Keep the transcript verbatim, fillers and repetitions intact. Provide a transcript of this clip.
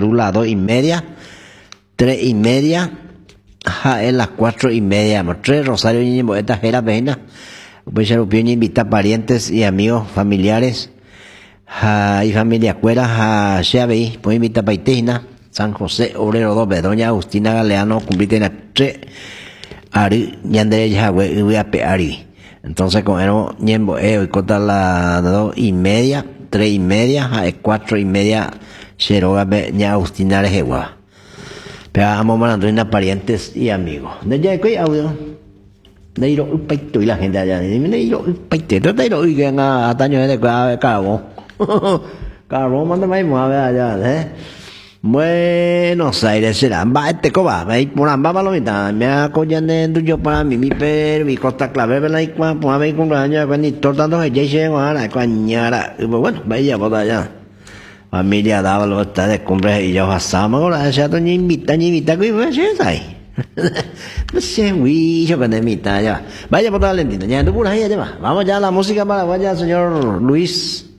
Rula dos y media, tres y media, ja, es las cuatro y media, tres Rosario y esta era pena, pues ya lo pienso invitar parientes y amigos familiares, ja, y familia cuera, ja, ya veis, pues invitar paitena, San José Obrero dos, doña Agustina Galeano, cumplite en tres, Ari, Yandere ya voy a peari. Entonces con eso, ñembo, eh, y cota las dos y media, tres y media, ja, es cuatro y media, Xeroga, ña Agustina Rejegua. Pero vamos mandando parientes y amigos. ¿De ya qué audio? De ir un peito y la gente allá. De ir un peito. De ir hoy que a ataño de carbón. Carbón, manda más a ver allá, ¿eh? Buenos Aires será. Va este coba. Va por ambas palomitas. Me acoyan de yo para mí, mi per, mi costa clave, ¿verdad? Y cuando pues a ver con la año, cuando tortando que ya llegó a la cañara. Bueno, vaya por allá. Familia Dávalo está de cumbre y yo asama ahora ya no ni invita ni invita que va a ser ahí. No sé, güey, yo con invita ya. Vaya por la lentita, ya tú por ahí ya va. Vamos ya a la música para vaya señor Luis.